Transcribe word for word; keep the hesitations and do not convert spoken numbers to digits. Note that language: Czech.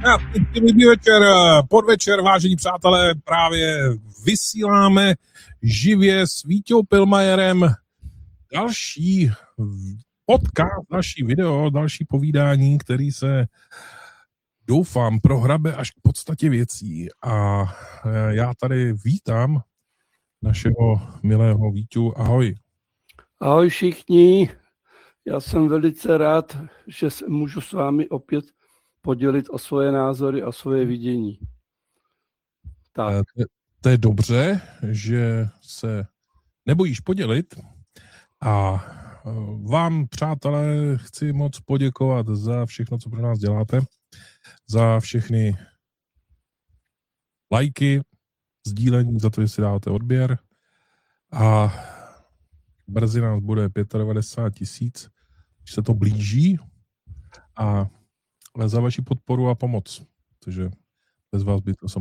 Krásný dobrý večer, podvečer, vážení přátelé, právě vysíláme živě s Víťou Pilmajerem další podcast, další video, další povídání, který se, doufám, prohrabe až k podstatě věcí. A já tady vítám našeho milého Víťu. Ahoj. Ahoj všichni, já jsem velice rád, že se můžu s vámi opět podělit o svoje názory a svoje vidění. Tak. To, to je dobře, že se nebojíš podělit a vám, přátelé, chci moc poděkovat za všechno, co pro nás děláte, za všechny lajky, sdílení, za to, že si dáváte odběr a brzy nás bude devadesát pět tisíc, když se to blíží a ale za vaši podporu a pomoc, protože bez vás by to samozřejmě